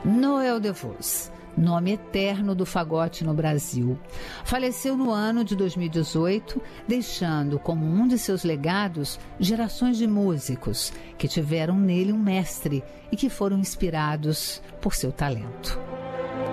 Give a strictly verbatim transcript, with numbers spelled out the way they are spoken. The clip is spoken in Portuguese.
Noel DeVos, nome eterno do fagote no Brasil, faleceu no ano de dois mil e dezoito, deixando como um de seus legados gerações de músicos que tiveram nele um mestre e que foram inspirados por seu talento.